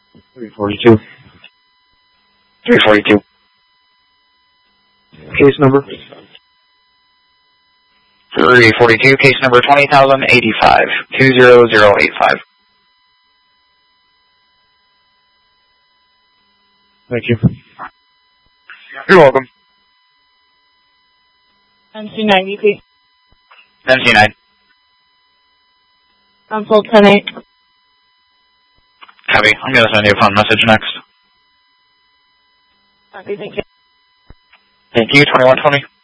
342. 342. Case number? 342, case number 20,085, 20085. Thank you. You're welcome. MC90, please. MC9. Console 10-8. Copy. I'm going to send you a phone message next. Copy, thank you. Thank you, 2120.